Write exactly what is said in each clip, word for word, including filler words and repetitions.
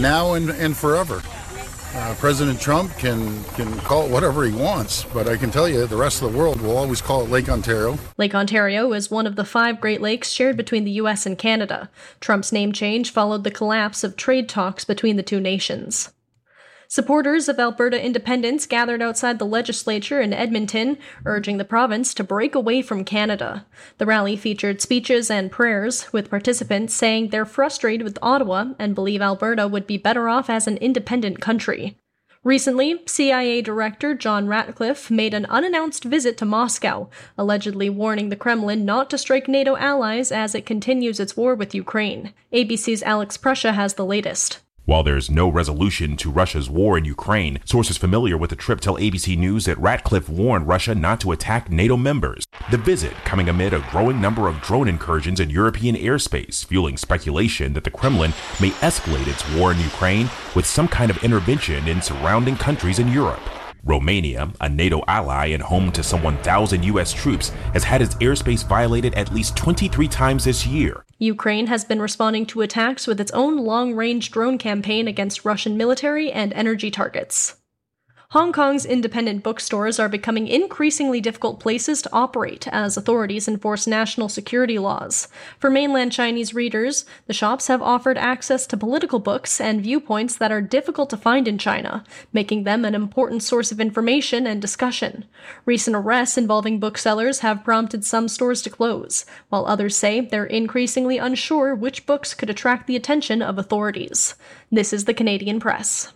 now and, and forever. Uh, President Trump can, can call it whatever he wants, but I can tell you the rest of the world will always call it Lake Ontario. Lake Ontario is one of the five Great Lakes shared between the U S and Canada. Trump's name change followed the collapse of trade talks between the two nations. Supporters of Alberta independence gathered outside the legislature in Edmonton, urging the province to break away from Canada. The rally featured speeches and prayers, with participants saying they're frustrated with Ottawa and believe Alberta would be better off as an independent country. Recently, C I A Director John Ratcliffe made an unannounced visit to Moscow, allegedly warning the Kremlin not to strike NATO allies as it continues its war with Ukraine. A B C's Alex Prussia has the latest. While there's no resolution to Russia's war in Ukraine, sources familiar with the trip tell A B C News that Ratcliffe warned Russia not to attack NATO members. The visit coming amid a growing number of drone incursions in European airspace, fueling speculation that the Kremlin may escalate its war in Ukraine with some kind of intervention in surrounding countries in Europe. Romania, a NATO ally and home to some one thousand U S troops, has had its airspace violated at least twenty-three times this year. Ukraine has been responding to attacks with its own long-range drone campaign against Russian military and energy targets. Hong Kong's independent bookstores are becoming increasingly difficult places to operate as authorities enforce national security laws. For mainland Chinese readers, the shops have offered access to political books and viewpoints that are difficult to find in China, making them an important source of information and discussion. Recent arrests involving booksellers have prompted some stores to close, while others say they're increasingly unsure which books could attract the attention of authorities. This is the Canadian Press.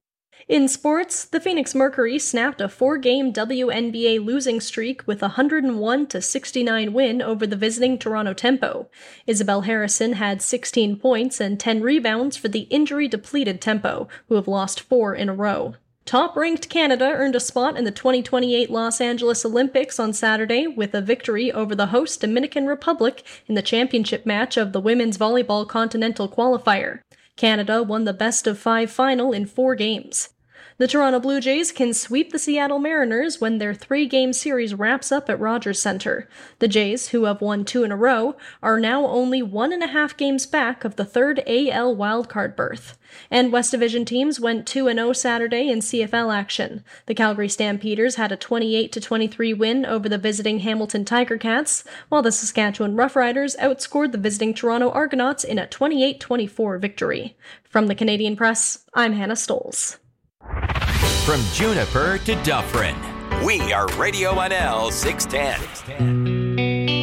In sports, the Phoenix Mercury snapped a four-game W N B A losing streak with a one hundred one to sixty-nine win over the visiting Toronto Tempo. Isabel Harrison had sixteen points and ten rebounds for the injury-depleted Tempo, who have lost four in a row. Top-ranked Canada earned a spot in the twenty twenty-eight Los Angeles Olympics on Saturday with a victory over the host Dominican Republic in the championship match of the Women's Volleyball Continental Qualifier. Canada won the best-of-five final in four games. The Toronto Blue Jays can sweep the Seattle Mariners when their three-game series wraps up at Rogers Centre. The Jays, who have won two in a row, are now only one and a half games back of the third A L wildcard berth. And West Division teams went two and oh Saturday in C F L action. The Calgary Stampeders had a twenty-eight to twenty-three win over the visiting Hamilton Tiger Cats, while the Saskatchewan Roughriders outscored the visiting Toronto Argonauts in a twenty-eight twenty-four victory. From the Canadian Press, I'm Hannah Stoles. From Juniper to Dufferin, we are Radio one L six ten.